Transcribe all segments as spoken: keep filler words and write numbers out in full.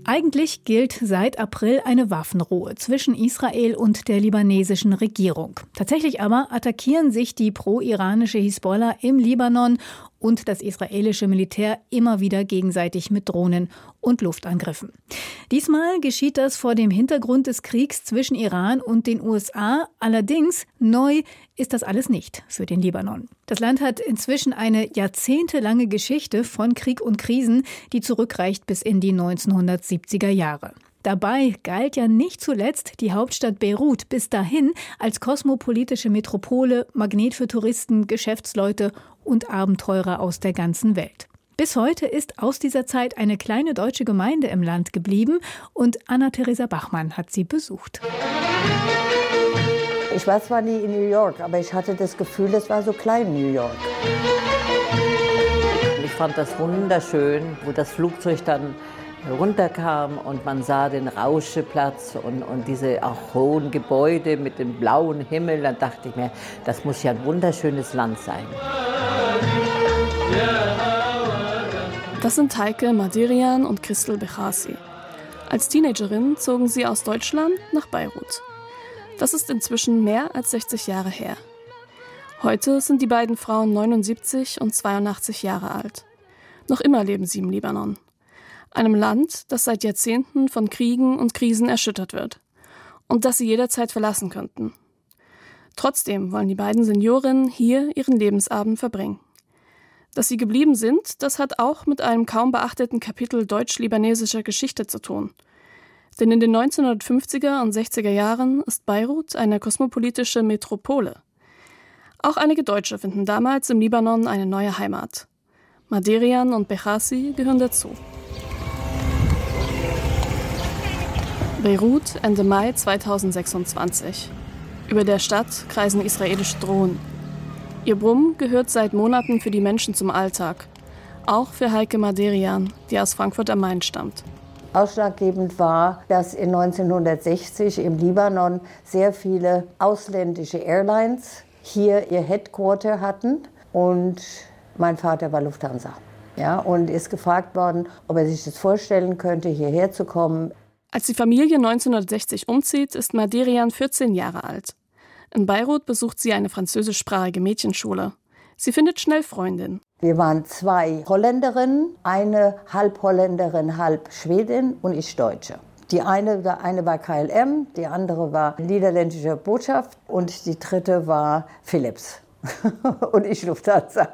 Eigentlich gilt seit April eine Waffenruhe zwischen Israel und der libanesischen Regierung. Tatsächlich aber attackieren sich die pro-iranische Hisbollah im Libanon und das israelische Militär immer wieder gegenseitig mit Drohnen und Luftangriffen. Diesmal geschieht das vor dem Hintergrund des Kriegs zwischen Iran und den U S A. Allerdings neu ist das alles nicht für den Libanon. Das Land hat inzwischen eine jahrzehntelange Geschichte von Krieg und Krisen, die zurückreicht bis in die neunzehnhundertsiebziger Jahre. Dabei galt ja nicht zuletzt die Hauptstadt Beirut bis dahin als kosmopolitische Metropole, Magnet für Touristen, Geschäftsleute und Abenteurer aus der ganzen Welt. Bis heute ist aus dieser Zeit eine kleine deutsche Gemeinde im Land geblieben und Anna-Theresa Bachmann hat sie besucht. Ich war zwar nie in New York, aber ich hatte das Gefühl, es war so klein New York. Ich fand das wunderschön, wo das Flugzeug dann runterkam und man sah den Rauscheplatz und, und diese auch hohen Gebäude mit dem blauen Himmel. Dann dachte ich mir, das muss ja ein wunderschönes Land sein. Das sind Heike Maderian und Christel Bechasi. Als Teenagerin zogen sie aus Deutschland nach Beirut. Das ist inzwischen mehr als sechzig Jahre her. Heute sind die beiden Frauen neunundsiebzig und zweiundachtzig Jahre alt. Noch immer leben sie im Libanon. Einem Land, das seit Jahrzehnten von Kriegen und Krisen erschüttert wird und das sie jederzeit verlassen könnten. Trotzdem wollen die beiden Seniorinnen hier ihren Lebensabend verbringen. Dass sie geblieben sind, das hat auch mit einem kaum beachteten Kapitel deutsch-libanesischer Geschichte zu tun. Denn in den neunzehnhundertfünfziger und sechziger Jahren ist Beirut eine kosmopolitische Metropole. Auch einige Deutsche finden damals im Libanon eine neue Heimat. Maderian und Bechasi gehören dazu. Beirut, Ende Mai zweitausendsechsundzwanzig. Über der Stadt kreisen israelische Drohnen. Ihr Brummen gehört seit Monaten für die Menschen zum Alltag. Auch für Heike Maderian, die aus Frankfurt am Main stammt. Ausschlaggebend war, dass in neunzehnhundertsechzig im Libanon sehr viele ausländische Airlines hier ihr Headquarter hatten. Und mein Vater war Lufthansa. Ja, und ist gefragt worden, ob er sich das vorstellen könnte, hierher zu kommen. Als die Familie neunzehnhundertsechzig umzieht, ist Maderian vierzehn Jahre alt. In Beirut besucht sie eine französischsprachige Mädchenschule. Sie findet schnell Freundin. Wir waren zwei Holländerinnen, eine halb Holländerin, halb Schwedin und ich Deutsche. Die eine, die eine war K L M, die andere war niederländische Botschaft und die dritte war Philips. Und ich Lufthansa.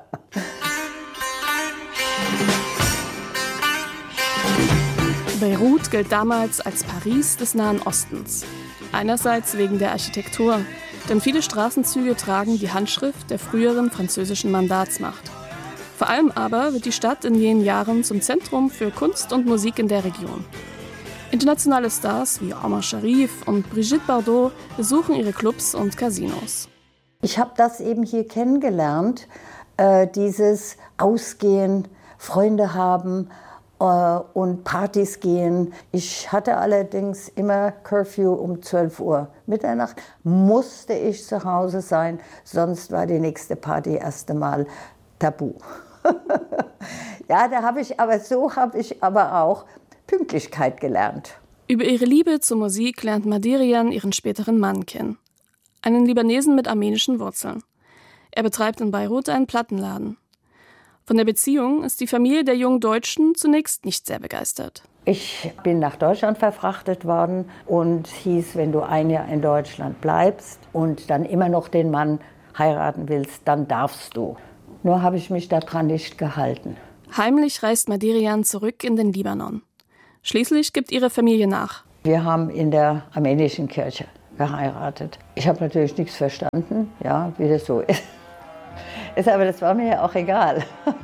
Beirut gilt damals als Paris des Nahen Ostens. Einerseits wegen der Architektur, denn viele Straßenzüge tragen die Handschrift der früheren französischen Mandatsmacht. Vor allem aber wird die Stadt in jenen Jahren zum Zentrum für Kunst und Musik in der Region. Internationale Stars wie Omar Sharif und Brigitte Bardot besuchen ihre Clubs und Casinos. Ich habe das eben hier kennengelernt, äh, dieses Ausgehen, Freunde haben, und Partys gehen. Ich hatte allerdings immer Curfew um zwölf Uhr. Mitternacht musste ich zu Hause sein, sonst war die nächste Party erst einmal tabu. Ja, da habe ich aber so habe ich aber auch Pünktlichkeit gelernt. Über ihre Liebe zur Musik lernt Maderian ihren späteren Mann kennen. Einen Libanesen mit armenischen Wurzeln. Er betreibt in Beirut einen Plattenladen. Von der Beziehung ist die Familie der jungen Deutschen zunächst nicht sehr begeistert. Ich bin nach Deutschland verfrachtet worden und hieß, wenn du ein Jahr in Deutschland bleibst und dann immer noch den Mann heiraten willst, dann darfst du. Nur habe ich mich daran nicht gehalten. Heimlich reist Maderian zurück in den Libanon. Schließlich gibt ihre Familie nach. Wir haben in der armenischen Kirche geheiratet. Ich habe natürlich nichts verstanden, ja, wie das so ist. Ist aber das war mir ja auch egal.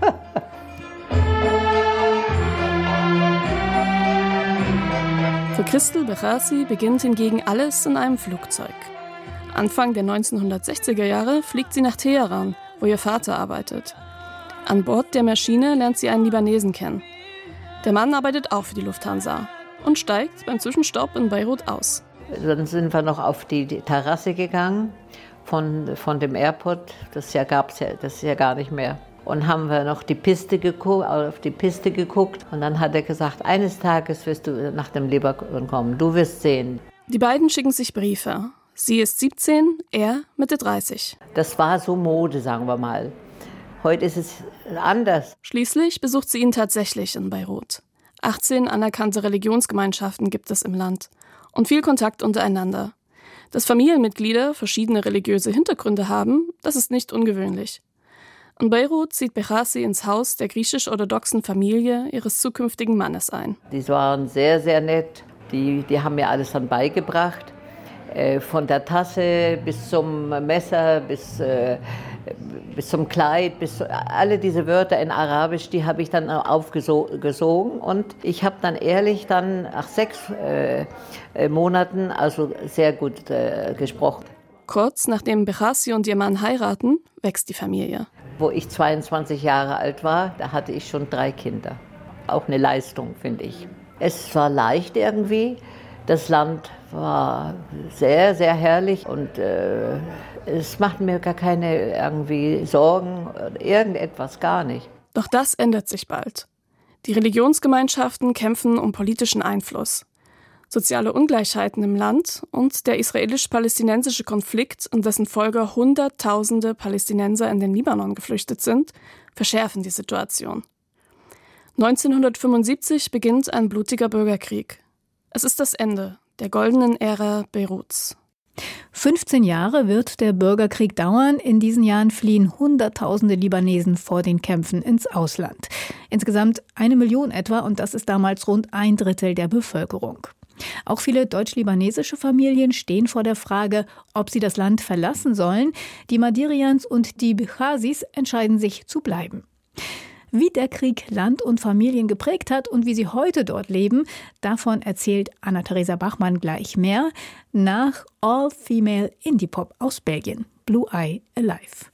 Für Christel Bechasi beginnt hingegen alles in einem Flugzeug. Anfang der neunzehnhundertsechziger Jahre fliegt sie nach Teheran, wo ihr Vater arbeitet. An Bord der Maschine lernt sie einen Libanesen kennen. Der Mann arbeitet auch für die Lufthansa und steigt beim Zwischenstopp in Beirut aus. Dann sind wir noch auf die Terrasse gegangen. Von, von dem Airport, das ja gab's ja, das ist ja gar nicht mehr. und haben wir noch die Piste geguckt, auf die Piste geguckt. Und dann hat er gesagt, eines Tages wirst du nach dem Libanon kommen, du wirst sehen. Die beiden schicken sich Briefe. Sie ist siebzehn, er Mitte dreißig. Das war so Mode, sagen wir mal. Heute ist es anders. Schließlich besucht sie ihn tatsächlich in Beirut. achtzehn anerkannte Religionsgemeinschaften gibt es im Land und viel Kontakt untereinander. Dass Familienmitglieder verschiedene religiöse Hintergründe haben, das ist nicht ungewöhnlich. In Beirut zieht Bekhasi ins Haus der griechisch-orthodoxen Familie ihres zukünftigen Mannes ein. Die waren sehr, sehr nett. Die, die haben mir alles dann beigebracht. Äh, von der Tasse bis zum Messer, bis, äh, bis zum Kleid, bis alle diese Wörter in Arabisch, die habe ich dann aufgesogen. Und ich habe dann ehrlich dann nach sechs äh, Monaten also sehr gut äh, gesprochen. Kurz nachdem Bekhasi und ihr Mann heiraten, wächst die Familie. Wo ich zweiundzwanzig Jahre alt war, da hatte ich schon drei Kinder. Auch eine Leistung, finde ich. Es war leicht irgendwie. Das Land war sehr, sehr herrlich und äh, es macht mir gar keine irgendwie Sorgen, irgendetwas, gar nicht. Doch das ändert sich bald. Die Religionsgemeinschaften kämpfen um politischen Einfluss. Soziale Ungleichheiten im Land und der israelisch-palästinensische Konflikt, in dessen Folge Hunderttausende Palästinenser in den Libanon geflüchtet sind, verschärfen die Situation. neunzehnhundertfünfundsiebzig beginnt ein blutiger Bürgerkrieg. Es ist das Ende der goldenen Ära Beiruts. fünfzehn Jahre wird der Bürgerkrieg dauern. In diesen Jahren fliehen Hunderttausende Libanesen vor den Kämpfen ins Ausland. Insgesamt eine Million etwa, und das ist damals rund ein Drittel der Bevölkerung. Auch viele deutsch-libanesische Familien stehen vor der Frage, ob sie das Land verlassen sollen. Die Madirians und die Bekhasis entscheiden sich zu bleiben. Wie der Krieg Land und Familien geprägt hat und wie sie heute dort leben, davon erzählt Anna-Theresa Bachmann gleich mehr nach All-Female Indie-Pop aus Belgien, Blue Eye Alive.